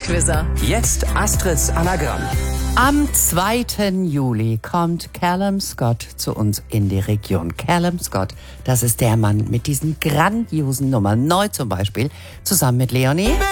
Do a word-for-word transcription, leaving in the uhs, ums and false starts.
Quizzer. Jetzt Astrids Anagramm. Am zweiten Juli kommt Callum Scott zu uns in die Region. Callum Scott, das ist der Mann mit diesen grandiosen Nummern. Neu zum Beispiel, zusammen mit Leonie.